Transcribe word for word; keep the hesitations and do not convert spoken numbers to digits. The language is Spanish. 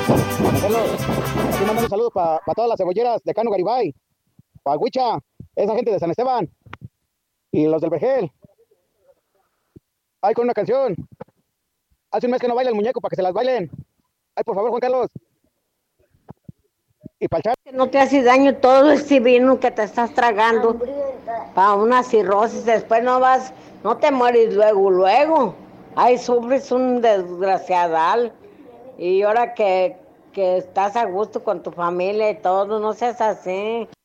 Carlos, aquí mandando un saludo para todas las cebolleras de Cano Garibay, para Huicha, esa gente de San Esteban y los del Vergel. Ay, con una canción. Hace un mes que no baila el muñeco para que se las bailen. Ay, por favor, Juan Carlos. Y para el chat. Que no te hace daño todo ese vino que te estás tragando para una cirrosis, después no vas, no te mueres luego, luego. Ay, sufres un desgraciadal. Y ahora que, que estás a gusto con tu familia y todo, no seas así.